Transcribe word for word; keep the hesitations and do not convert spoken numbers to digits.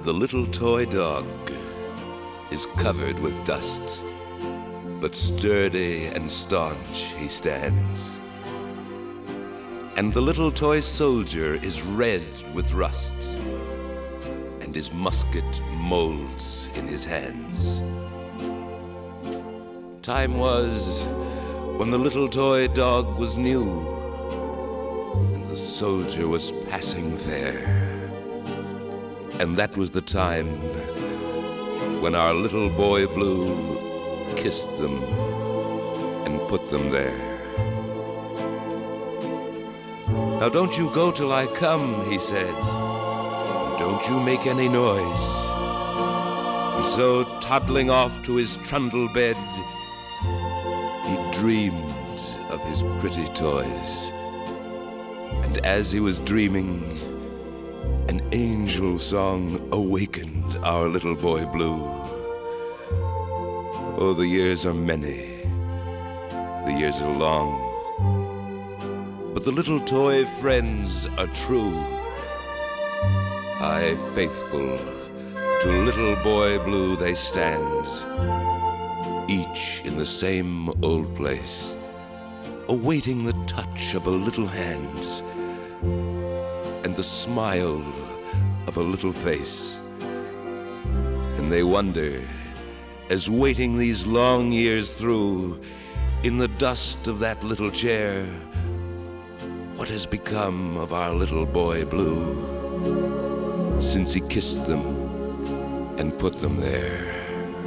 the little toy dog is covered with dust, but sturdy and staunch he stands. And the little toy soldier is red with rust, and his musket molds in his hands. Time was when the little toy dog was new, and the soldier was passing fair. And that was the time when our little boy blue kissed them and put them there. Now don't you go till I come, he said. Don't you make any noise. And so, toddling off to his trundle bed, he dreamed of his pretty toys. And as he was dreaming, an angel song awakened our little boy blue. Oh, the years are many, the years are long, but the little toy friends are true. Aye, faithful to little boy blue they stand, each in the same old place, awaiting the touch of a little hand and the smile of a little face. And they wonder, as waiting these long years through, in the dust of that little chair, what has become of our little boy blue since he kissed them and put them there.